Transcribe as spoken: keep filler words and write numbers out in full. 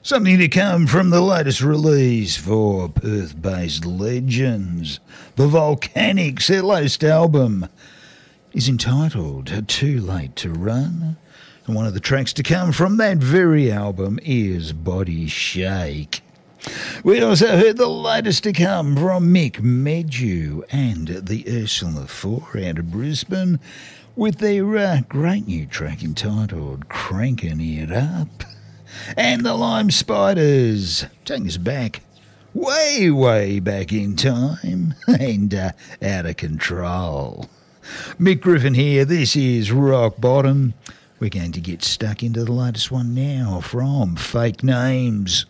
Something to come from the latest release for Perth-based legends. The Volcanics, their latest album, is entitled Too Late to Run. And one of the tracks to come from that very album is Body Shake. We also heard the latest to come from Mick Medju and the Ursula Four out of Brisbane with their uh, great new track entitled Cranking It Up. And the Lime Spiders take us back, way, way back in time and uh, out of control. Mick Griffin here, this is Rock Bottom. We're going to get stuck into the latest one now from Fake Names.